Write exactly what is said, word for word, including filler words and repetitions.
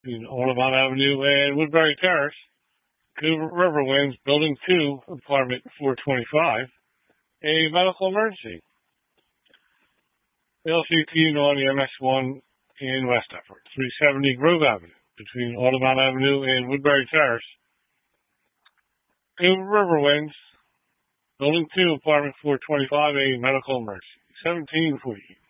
between Audubon Avenue and Woodbury Terrace. Good River Winds, Building two, Apartment four twenty-five. A medical emergency. L C T on the M S one in West Effort. three seventy Grove Avenue, between Audubon Avenue and Woodbury Terrace. Good River Winds, Building two, Apartment four twenty-five, a medical emergency. seventeen forty.